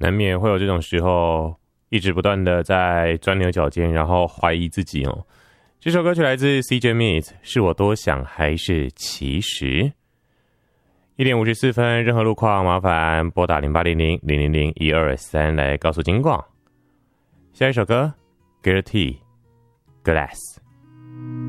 难免会有这种时候，一直不断的在钻牛角尖，然后怀疑自己哦。这首歌曲来自 CJ Smith， 是我多想还是其实？1点54分，任何路况麻烦拨打0800-000-123来告诉警广。下一首歌 Gertie Glass。